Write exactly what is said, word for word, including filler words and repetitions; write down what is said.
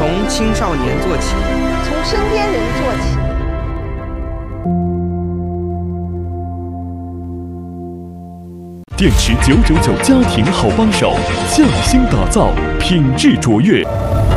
从青少年做起， 从身边人做起。 电池九九九家庭好帮手，匠心打造，品质卓越。